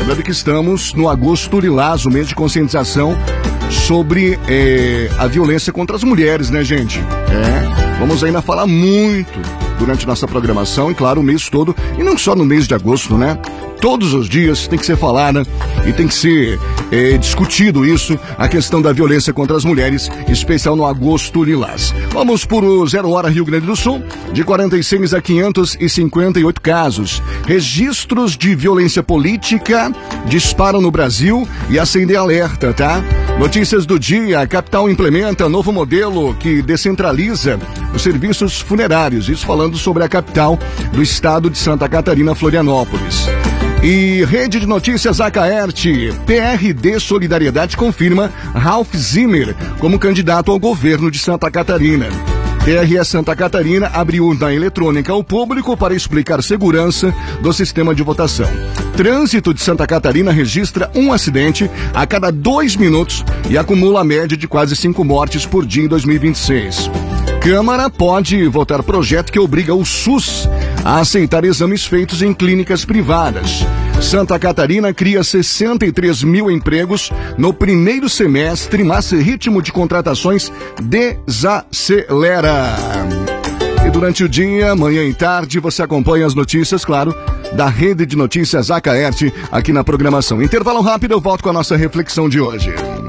Lembrando que estamos no Agosto Lilás, o mês de conscientização sobre a violência contra as mulheres, né, gente? Vamos ainda falar muito durante nossa programação, e claro, o mês todo, e não só no mês de agosto, né? Todos os dias tem que ser falada e tem que ser discutido isso, a questão da violência contra as mulheres, especial no Agosto Lilás. Vamos por o 0 Hora Rio Grande do Sul, de 46 a 558 casos. Registros de violência política disparam no Brasil e acendem alerta, tá? Notícias do dia: a capital implementa novo modelo que descentraliza os serviços funerários. Isso falando sobre a capital do estado de Santa Catarina, Florianópolis. E rede de notícias Acaerte, PRD Solidariedade confirma Ralph Zimmer como candidato ao governo de Santa Catarina. TRE Santa Catarina abre urna eletrônica ao público para explicar segurança do sistema de votação. Trânsito de Santa Catarina registra um acidente a cada 2 minutos e acumula a média de quase 5 mortes por dia em 2026. Câmara pode votar projeto que obriga o SUS a aceitar exames feitos em clínicas privadas. Santa Catarina cria 63 mil empregos no primeiro semestre, mas ritmo de contratações desacelera. E durante o dia, manhã e tarde, você acompanha as notícias, claro, da rede de notícias Acaerte aqui na programação. Intervalo rápido, eu volto com a nossa reflexão de hoje.